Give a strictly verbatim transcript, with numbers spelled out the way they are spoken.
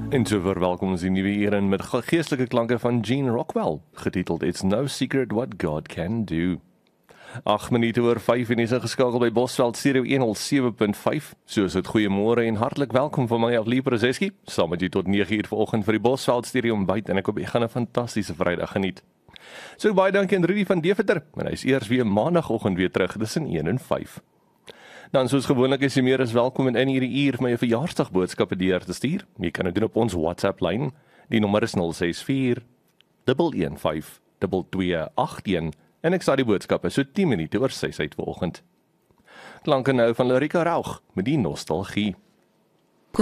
En so verwelkom ons die nuwe eer in met ge- geestelike klanke van Gene Rockwell, getiteld It's No Secret What God Can Do. agt minute oor vyf en is ingeskakel by Bosveld Stereo honderd sewe punt vyf. Soos dit goeiemôre en hartlik welkom van my af Lee Prozeski, saam met jy tot nege uur vanoggend vir die Bosveld Stereo ontbyt en ek hoop jy gaan 'n fantastiese Vrydag geniet. So baie dankie aan Rudy van Deventer, en hy is eers weer maandagooggend weer terug tussen een en vyf. Dan soos gewoonlik is jy meer as welkom in hierdie uur my verjaarsdagboodskappe deur te stuur. Jy kan dit doen op ons WhatsApp lyn. Die nommer is nul ses vier een een vyf twee twee agt een en ek sal die boodskappe so tien minute oor ses uit vanoggend. Klanke nou van Lorika Raug met die nostalgie.